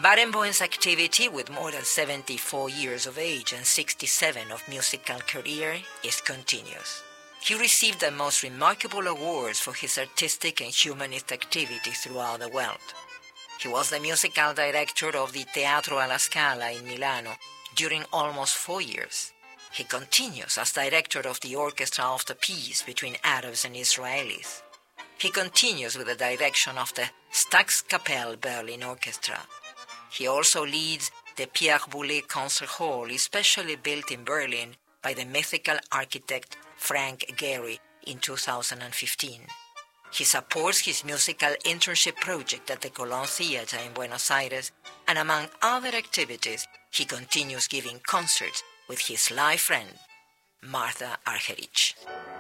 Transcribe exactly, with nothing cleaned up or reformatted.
Barenboim's activity with more than seventy-four years of age and sixty-seven of musical career is continuous. He received the most remarkable awards for his artistic and humanist activity throughout the world. He was the musical director of the Teatro alla Scala in Milano during almost four years. He continues as director of the Orchestra of the Peace between Arabs and Israelis. He continues with the direction of the Staatskapelle Berlin Orchestra. He also leads the Pierre Boulez Concert Hall, especially built in Berlin by the mythical architect Frank Gehry in two thousand fifteen. He supports his musical internship project at the Colón Theater in Buenos Aires, and among other activities, he continues giving concerts with his live friend, Martha Argerich.